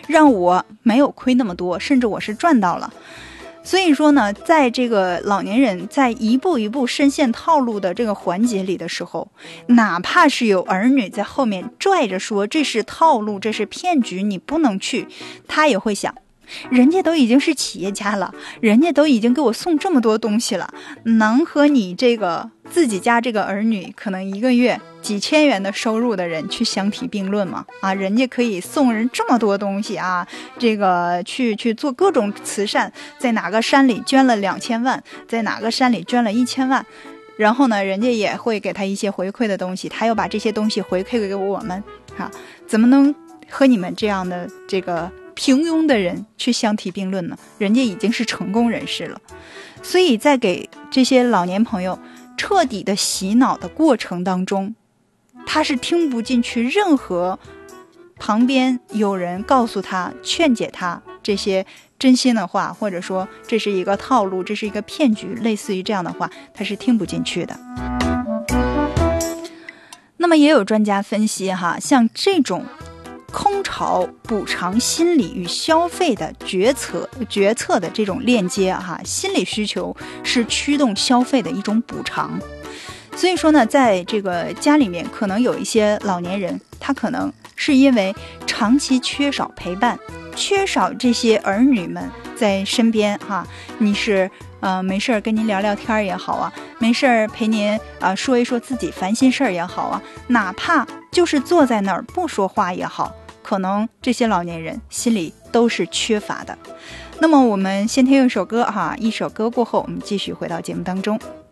让我没有亏那么多，甚至我是赚到了。所以说呢，在这个老年人在一步一步深陷套路的这个环节里的时候，哪怕是有儿女在后面拽着说这是套路，这是骗局，你不能去，他也会想，人家都已经是企业家了，人家都已经给我送这么多东西了，能和你这个自己家这个儿女可能一个月几千元的收入的人去相提并论吗？人家可以送人这么多东西啊，这个去做各种慈善，在哪个山里捐了2000万，在哪个山里捐了1000万，然后呢，人家也会给他一些回馈的东西，他又把这些东西回馈给我们怎么能和你们这样的这个平庸的人去相提并论呢？人家已经是成功人士了。所以在给这些老年朋友彻底的洗脑的过程当中，他是听不进去任何旁边有人告诉他劝解他这些真心的话，或者说这是一个套路，这是一个骗局，类似于这样的话，他是听不进去的。那么也有专家分析像这种空巢补偿心理与消费的决策的这种链接心理需求是驱动消费的一种补偿。所以说呢，在这个家里面可能有一些老年人，他可能是因为长期缺少陪伴，缺少这些儿女们在身边你是没事跟您聊聊天也好没事陪您说一说自己烦心事也好哪怕就是坐在那儿不说话也好，可能这些老年人心里都是缺乏的。那么我们先听一首歌一首歌过后，我们继续回到节目当中。